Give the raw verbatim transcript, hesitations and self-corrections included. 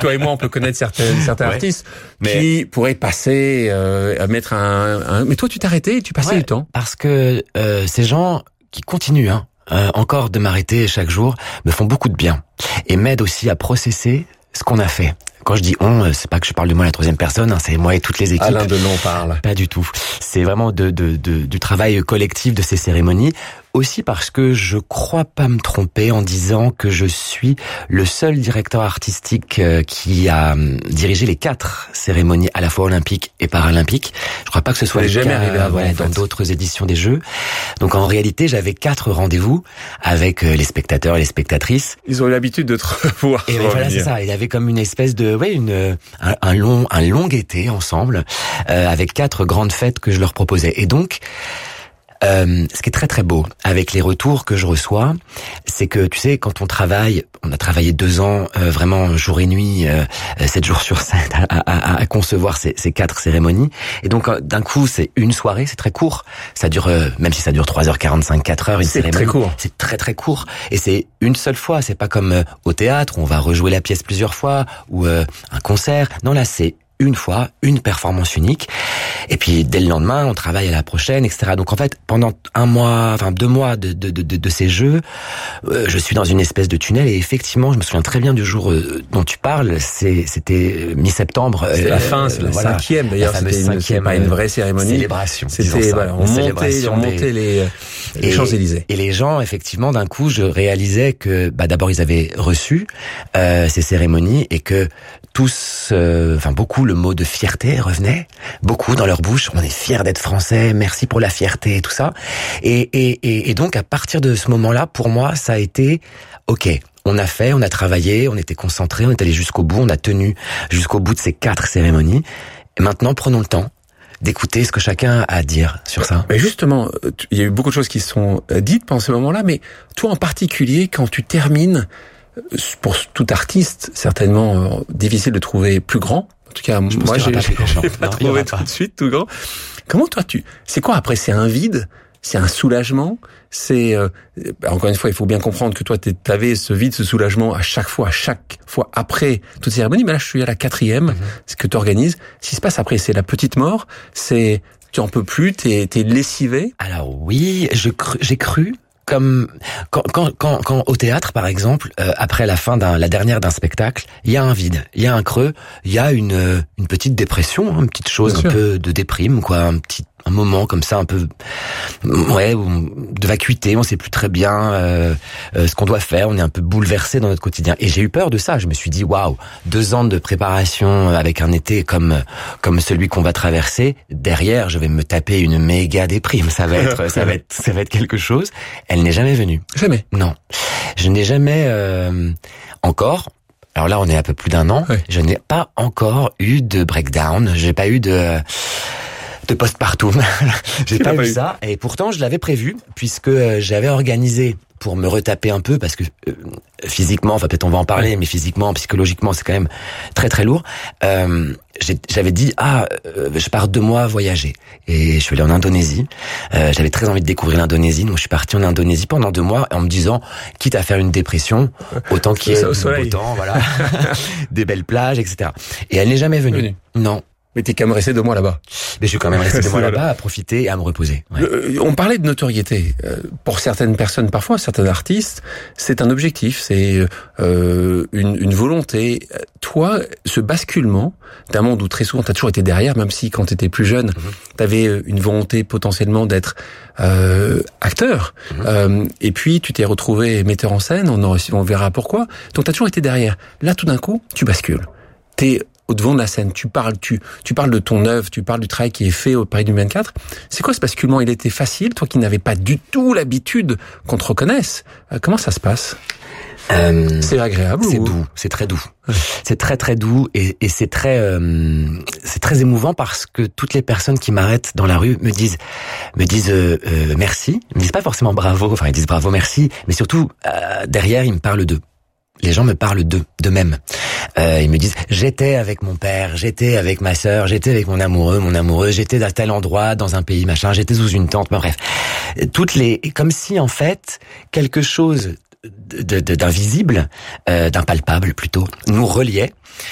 toi et moi, on peut connaître certains, certains ouais. artistes mais... qui pourraient passer euh, à mettre un, un... Mais toi, tu t'arrêtais et tu passais ouais, du temps. Parce que euh, ces gens qui continuent, hein, euh, encore de m'arrêter chaque jour, me font beaucoup de bien et m'aident aussi à processer ce qu'on a fait. Quand je dis on, c'est pas que je parle de moi à la troisième personne, hein, c'est moi et toutes les équipes. Alain Delon parle. Pas du tout. C'est vraiment de, de, de, du travail collectif de ces cérémonies. Aussi parce que je crois pas me tromper en disant que je suis le seul directeur artistique qui a dirigé les quatre cérémonies à la fois olympiques et paralympiques. Je crois pas que ce soit le jamais cas arrivé avant, ouais, en dans fait. d'autres éditions des Jeux. Donc en réalité, j'avais quatre rendez-vous avec les spectateurs et les spectatrices. Ils ont eu l'habitude de te revoir. Et ben voilà, c'est ça. Il y avait comme une espèce de, ouais, une, un, un long, un long été ensemble, euh, avec quatre grandes fêtes que je leur proposais. Et donc, Euh, ce qui est très très beau avec les retours que je reçois, c'est que tu sais, quand on travaille, on a travaillé deux ans euh, vraiment jour et nuit, euh, sept jours sur sept à, à, à concevoir ces, ces quatre cérémonies. Et donc euh, d'un coup, c'est une soirée, c'est très court. Ça dure, euh, même si ça dure trois heures quarante-cinq, quatre heures, une c'est cérémonie. Très court. C'est très très court. Et c'est une seule fois. C'est pas comme euh, au théâtre où on va rejouer la pièce plusieurs fois ou euh, un concert. Non, là c'est une fois, une performance unique. Et puis, dès le lendemain, on travaille à la prochaine, et cetera. Donc, en fait, pendant un mois, enfin, deux mois de, de, de, de ces jeux, euh, je suis dans une espèce de tunnel et effectivement, je me souviens très bien du jour euh, dont tu parles. C'est, c'était mi-septembre. C'est euh, la fin, c'est la voilà, cinquième d'ailleurs. La fameuse c'était une, cinquième, pas une vraie cérémonie. Célébration. C'était, voilà, on montait, on montait les, les et, Champs-Élysées. Et les gens, effectivement, d'un coup, je réalisais que, bah, d'abord, ils avaient reçu euh, ces cérémonies et que tous, euh, enfin beaucoup, le mot de fierté revenait, beaucoup dans leur bouche. On est fiers d'être français, merci pour la fierté et tout ça. Et, et, et, et donc à partir de ce moment-là, pour moi, ça a été ok. On a fait, on a travaillé, on était concentrés, on est allé jusqu'au bout, on a tenu jusqu'au bout de ces quatre cérémonies. Et maintenant, prenons le temps d'écouter ce que chacun a à dire sur ça. Mais justement, il y a eu beaucoup de choses qui sont dites pendant ce moment-là, mais toi en particulier, quand tu termines, pour tout artiste, certainement euh, difficile de trouver plus grand. En tout cas, je moi, j'ai pas, j'ai pas trouvé tout de suite tout grand. Comment toi, tu... C'est quoi après? C'est un vide? C'est un soulagement? C'est... Euh... Encore une fois, il faut bien comprendre que toi, t'avais ce vide, ce soulagement à chaque fois, à chaque fois après toute cérémonie. Mais là, je suis à la quatrième, mm-hmm. ce que tu organises. Ce qui se passe après, c'est la petite mort. C'est... Tu en peux plus, t'es, t'es lessivé? Alors oui, je cru, j'ai cru... Comme quand, quand, quand, quand au théâtre, par exemple, euh, après la fin d'un, la dernière d'un spectacle, il y a un vide, il y a un creux, il y a une, une petite dépression, hein, une petite chose Bien un sûr. peu de déprime, quoi, un petit, un moment comme ça, un peu, ouais, de vacuité, on sait plus très bien euh, euh, ce qu'on doit faire, on est un peu bouleversé dans notre quotidien. Et j'ai eu peur de ça. Je me suis dit, waouh, deux ans de préparation avec un été comme comme celui qu'on va traverser. Derrière, je vais me taper une méga déprime. Ça va être, ça va être, ça va être quelque chose. Elle n'est jamais venue. Jamais. Non, je n'ai jamais euh, encore. Alors là, on est à peu plus d'un an. Oui. Je n'ai pas encore eu de breakdown. J'ai pas eu de de postpartum. J'ai pas, pas eu ça. Et pourtant, je l'avais prévu puisque j'avais organisé pour me retaper un peu parce que euh, physiquement, enfin peut-être on va en parler, ouais. mais physiquement, psychologiquement, c'est quand même très très lourd. Euh, j'ai, j'avais dit ah, euh, je pars deux mois voyager et je suis allé en Indonésie. Euh, j'avais très envie de découvrir l'Indonésie, donc je suis parti en Indonésie pendant deux mois en me disant quitte à faire une dépression, autant qu'il y ait du beau temps, voilà, des belles plages, et cetera. Et elle n'est jamais venue. Venu. Non. Mais t'es quand même resté deux mois là-bas. Mais je suis quand même resté deux mois là-bas à profiter et à me reposer. Ouais. Le, on parlait de notoriété. Pour certaines personnes, parfois, certains artistes, c'est un objectif, c'est euh, une, une volonté. Toi, ce basculement d'un monde où très souvent t'as toujours été derrière, même si quand t'étais plus jeune, mm-hmm. t'avais une volonté potentiellement d'être euh, acteur. Mm-hmm. Euh, et puis tu t'es retrouvé metteur en scène. On, en, on verra pourquoi. Donc t'as toujours été derrière. Là, tout d'un coup, tu bascules. T'es au devant de la scène, tu parles, tu, tu parles de ton œuvre, tu parles du travail qui est fait au Paris deux mille vingt-quatre. C'est quoi ce basculement? Il était facile, toi qui n'avais pas du tout l'habitude qu'on te reconnaisse. Euh, comment ça se passe? Euh, c'est agréable. C'est ou... doux, c'est très doux. Ouais. C'est très très doux et, et c'est très, euh, c'est très émouvant parce que toutes les personnes qui m'arrêtent dans la rue me disent, me disent euh, euh, merci. Ils me disent pas forcément bravo, enfin ils disent bravo, merci, mais surtout euh, derrière ils me parlent d'eux. Les gens me parlent d'eux, d'eux-mêmes. Euh, ils me disent j'étais avec mon père, j'étais avec ma sœur, j'étais avec mon amoureux, mon amoureux, j'étais à tel endroit dans un pays machin, j'étais sous une tente, mais bref, toutes les, comme si en fait quelque chose de, de, d'invisible, euh, d'impalpable plutôt, nous reliait.